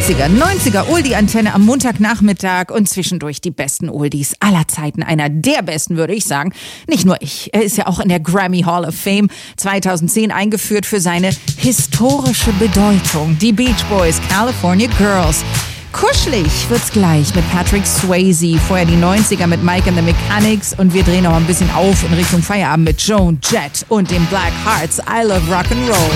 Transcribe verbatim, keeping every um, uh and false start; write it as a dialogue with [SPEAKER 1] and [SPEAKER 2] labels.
[SPEAKER 1] achtziger, neunziger Oldie-Antenne am Montagnachmittag und zwischendurch die besten Oldies aller Zeiten. Einer der besten, würde ich sagen. Nicht nur ich. Er ist ja auch in der Grammy Hall of Fame zweitausendzehn eingeführt für seine historische Bedeutung. Die Beach Boys, California Girls. Kuschelig wird's gleich mit Patrick Swayze, vorher die neunziger mit Mike and the Mechanics und wir drehen noch ein bisschen auf in Richtung Feierabend mit Joan Jett und den Black Hearts. I Love Rock'n'Roll.